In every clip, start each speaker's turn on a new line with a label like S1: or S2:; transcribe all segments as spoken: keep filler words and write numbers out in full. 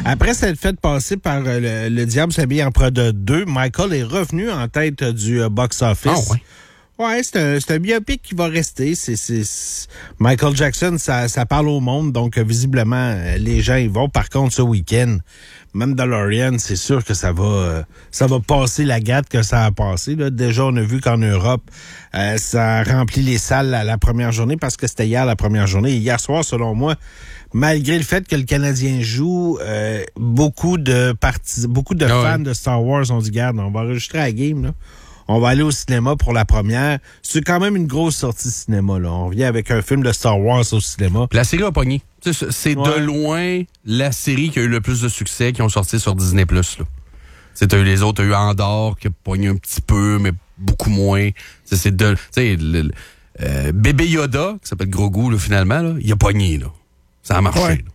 S1: Après s'être fait passer par euh, le, le Diable s'habille en Prada deux, Michael est revenu en tête euh, du euh, box-office.
S2: Ah, ouais.
S1: Ouais, c'est un, c'est un biopic qui va rester. C'est, c'est, c'est... Michael Jackson, ça, ça parle au monde, donc euh, visiblement, euh, les gens y vont. Par contre, ce week-end, Mandalorian, c'est sûr que ça va euh, ça va passer la gâte que ça a passé. Là. Déjà, on a vu qu'en Europe, euh, ça remplit les salles la, la première journée parce que c'était hier la première journée. Et hier soir, selon moi, malgré le fait que le Canadien joue, euh, beaucoup de partis, beaucoup de
S2: ah,
S1: fans
S2: ouais.
S1: de Star Wars ont dit, garde, on va enregistrer la game, là. On va aller au cinéma pour la première. C'est quand même une grosse sortie cinéma, là. On vient avec un film de Star Wars au cinéma.
S2: Puis la série a pogné. C'est, c'est
S1: ouais.
S2: de loin la série qui a eu le plus de succès qui ont sorti sur Disney plus, là. T'as eu les autres, t'as eu Andor qui a pogné un petit peu, mais beaucoup moins. T'sais, c'est de. Tu sais, le, le euh, Bébé Yoda, qui s'appelle Grogu, là, finalement, là, il a pogné, là. Ça a marché,
S1: ouais.
S2: là.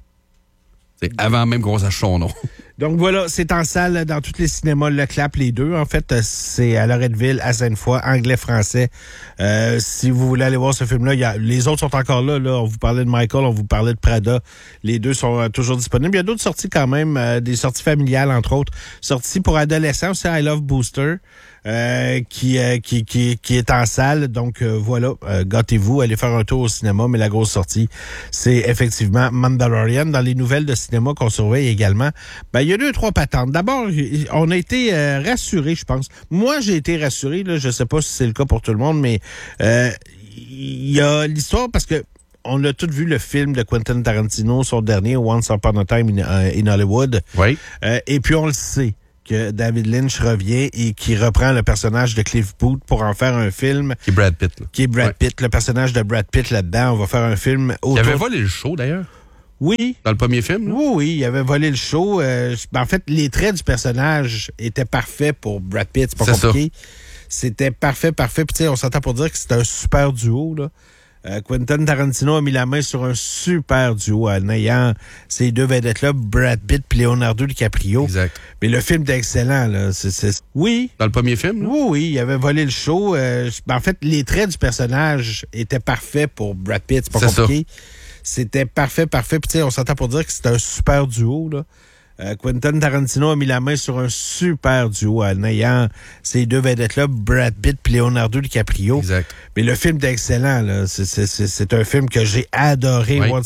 S2: C'est avant même qu'on sache son nom.
S1: Donc voilà, c'est en salle dans tous les cinémas, le clap, les deux. En fait, c'est à Loretteville, à Sainte-Foy, anglais-français. Euh, si vous voulez aller voir ce film-là, il y a, les autres sont encore là, là. On vous parlait de Michael, on vous parlait de Prada. Les deux sont euh, toujours disponibles. Il y a d'autres sorties quand même, euh, des sorties familiales, entre autres. Sorties pour adolescents, c'est I Love Booster. Euh, qui, euh, qui, qui, qui est en salle. Donc, euh, voilà, euh, gâtez-vous, allez faire un tour au cinéma, mais la grosse sortie, c'est effectivement Mandalorian. Dans les nouvelles de cinéma qu'on surveille également, ben, il y a deux, trois patentes. D'abord, on a été euh, rassurés, je pense. Moi, j'ai été rassuré, là, je sais pas si c'est le cas pour tout le monde, mais euh, il y a l'histoire parce que on a tous vu le film de Quentin Tarantino, son dernier, Once Upon a Time in, uh, in Hollywood.
S2: Oui.
S1: Euh, et puis, on le sait que David Lynch revient et qui reprend le personnage de Cliff Booth pour en faire un film.
S2: Qui est Brad Pitt. Là.
S1: Qui est Brad
S2: ouais.
S1: Pitt, le personnage de Brad Pitt là-dedans. On va faire un film autour...
S2: Il avait volé le show, d'ailleurs.
S1: Oui.
S2: Dans le premier film, là?
S1: Oui, oui, il avait volé le show. Euh, en fait, les traits du personnage étaient parfaits pour Brad Pitt. C'est pas
S2: c'est
S1: compliqué.
S2: Ça.
S1: C'était parfait, parfait. Puis, tu sais, on s'entend pour dire que c'était un super duo, là. Euh, Quentin Tarantino a mis la main sur un super duo en ayant ces deux vedettes-là, Brad Pitt et Leonardo DiCaprio.
S2: Exact.
S1: Mais le film est excellent, là. C'est, c'est... Oui.
S2: Dans le premier film, là?
S1: Oui, oui, il avait volé le show. Euh, en fait, les traits du personnage étaient parfaits pour Brad Pitt. C'est pas
S2: c'est
S1: compliqué.
S2: Ça.
S1: C'était parfait, parfait. Puis, tu sais, on s'entend pour dire que c'était un super duo, là. Euh, Quentin Tarantino a mis la main sur un super duo en ayant ces deux vedettes-là, Brad Pitt et Leonardo DiCaprio.
S2: Exact.
S1: Mais le film est excellent, là. C'est, c'est, c'est, c'est un film que j'ai adoré.
S2: Oui.